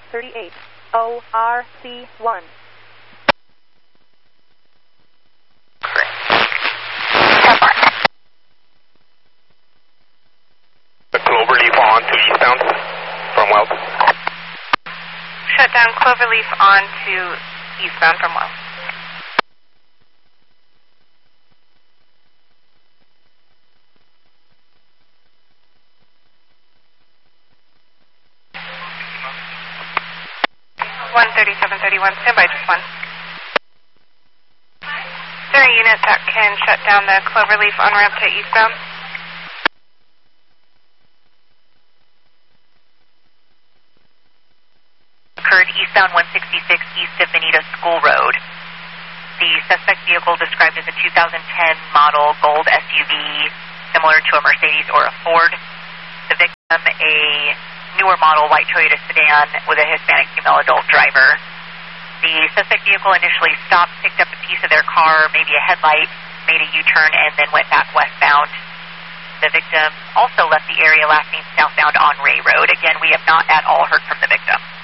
38, ORC1. The Cloverleaf on to eastbound from Wells. Shut down Cloverleaf on to eastbound from Wells. One 3731, stand by just one. Is there a unit that can shut down the Cloverleaf on-ramp to eastbound? Occurred eastbound 166 east of Benito School Road. The suspect vehicle described as a 2010 model gold SUV, similar to a Mercedes or a Ford. The victim, a newer model white Toyota sedan with a Hispanic female adult driver. The suspect vehicle initially stopped, picked up a piece of their car, maybe a headlight, made a U-turn, and then went back westbound. The victim also left the area last seen southbound on Ray Road. Again, we have not at all heard from the victim.